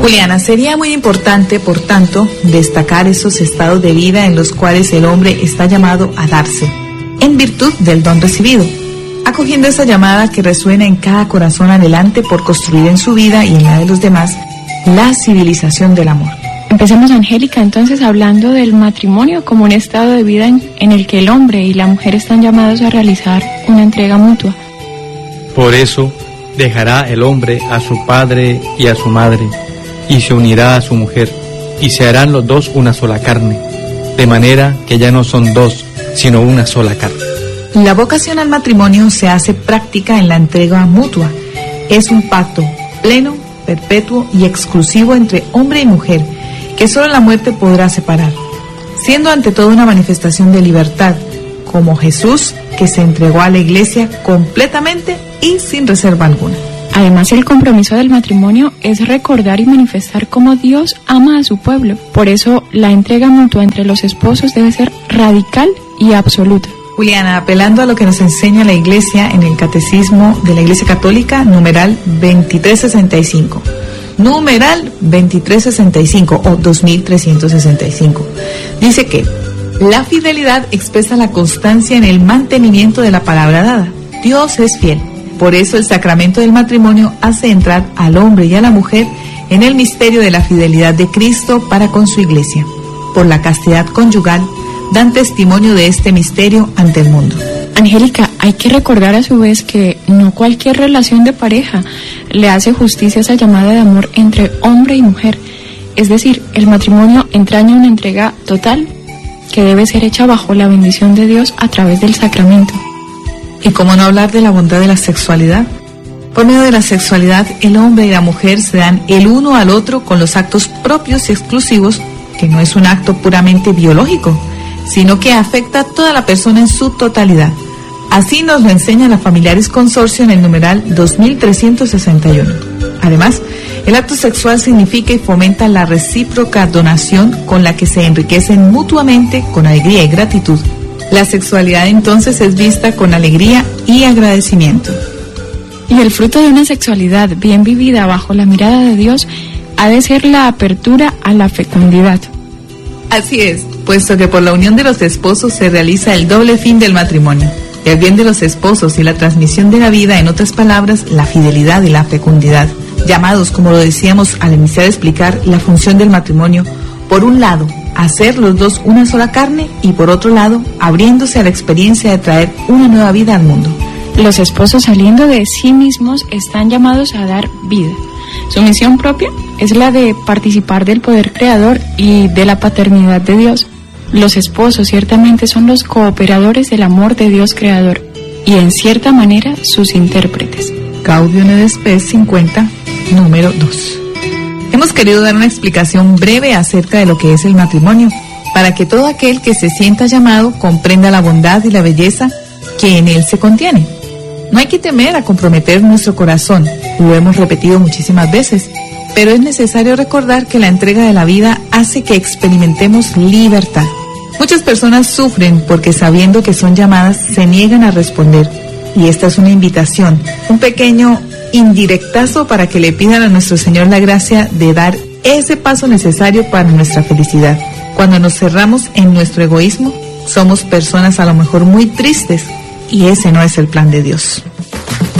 Juliana, sería muy importante, por tanto, destacar esos estados de vida en los cuales el hombre está llamado a darse, en virtud del don recibido, acogiendo esa llamada que resuena en cada corazón anhelante por construir en su vida y en la de los demás la civilización del amor. Empecemos, Angélica, entonces hablando del matrimonio como un estado de vida en el que el hombre y la mujer están llamados a realizar una entrega mutua. Por eso dejará el hombre a su padre y a su madre, y se unirá a su mujer, y se harán los dos una sola carne, de manera que ya no son dos, sino una sola carne. La vocación al matrimonio se hace práctica en la entrega mutua. Es un pacto pleno, perpetuo y exclusivo entre hombre y mujer, que solo la muerte podrá separar, siendo ante todo una manifestación de libertad, como Jesús, que se entregó a la Iglesia completamente y sin reserva alguna. Además, el compromiso del matrimonio es recordar y manifestar cómo Dios ama a su pueblo. Por eso, la entrega mutua entre los esposos debe ser radical y absoluta. Juliana, apelando a lo que nos enseña la Iglesia en el Catecismo de la Iglesia Católica, numeral 2365. Numeral 2365 o 2365. Dice que la fidelidad expresa la constancia en el mantenimiento de la palabra dada. Dios es fiel. Por eso el sacramento del matrimonio hace entrar al hombre y a la mujer en el misterio de la fidelidad de Cristo para con su Iglesia. Por la castidad conyugal dan testimonio de este misterio ante el mundo. Angélica, hay que recordar a su vez que no cualquier relación de pareja le hace justicia a esa llamada de amor entre hombre y mujer. Es decir, el matrimonio entraña una entrega total que debe ser hecha bajo la bendición de Dios a través del sacramento. ¿Y cómo no hablar de la bondad de la sexualidad? Por medio de la sexualidad, el hombre y la mujer se dan el uno al otro con los actos propios y exclusivos, que no es un acto puramente biológico, sino que afecta a toda la persona en su totalidad. Así nos lo enseña la Familiaris Consortio en el numeral 2361. Además, el acto sexual significa y fomenta la recíproca donación con la que se enriquecen mutuamente con alegría y gratitud. La sexualidad entonces es vista con alegría y agradecimiento. Y el fruto de una sexualidad bien vivida bajo la mirada de Dios ha de ser la apertura a la fecundidad. Así es, puesto que por la unión de los esposos se realiza el doble fin del matrimonio, el bien de los esposos y la transmisión de la vida, en otras palabras, la fidelidad y la fecundidad, llamados, como lo decíamos al iniciar a explicar, la función del matrimonio, por un lado, hacer los dos una sola carne, y por otro lado, abriéndose a la experiencia de traer una nueva vida al mundo. Los esposos, saliendo de sí mismos, están llamados a dar vida. Su misión propia es la de participar del poder creador y de la paternidad de Dios. Los esposos ciertamente son los cooperadores del amor de Dios creador y en cierta manera sus intérpretes. Gaudium et Spes 50, número 2. Hemos querido dar una explicación breve acerca de lo que es el matrimonio, para que todo aquel que se sienta llamado comprenda la bondad y la belleza que en él se contiene. No hay que temer a comprometer nuestro corazón, lo hemos repetido muchísimas veces, pero es necesario recordar que la entrega de la vida hace que experimentemos libertad. Muchas personas sufren porque, sabiendo que son llamadas, se niegan a responder, y esta es una invitación, un pequeño indirectazo para que le pidan a nuestro Señor la gracia de dar ese paso necesario para nuestra felicidad. Cuando nos cerramos en nuestro egoísmo, somos personas a lo mejor muy tristes, y ese no es el plan de Dios.